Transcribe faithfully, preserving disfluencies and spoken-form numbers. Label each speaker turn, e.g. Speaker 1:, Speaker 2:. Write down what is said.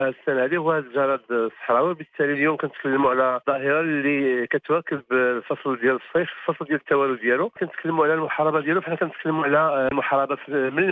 Speaker 1: السنه هذه هو الجراد الصحراوي. بالتالي اليوم كنتكلموا على ظاهره اللي كتواكب الفصل ديال الصيف، الفصل ديال التوالد ديالو. كنتكلموا على المحاربه ديالو، فحنا كنتكلموا على المحاربه من